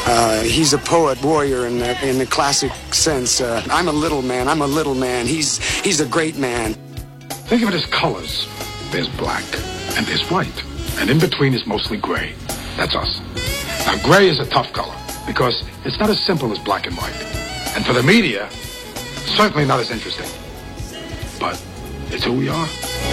He's a poet warrior in the classic sense. I'm a little man. I'm a little man. He's a great man. Think of it as colors. There's black and there's white. And in between is mostly gray. That's us. Now, gray is a tough color because it's not as simple as black and white. And for the media, certainly not as interesting. But it's who we are.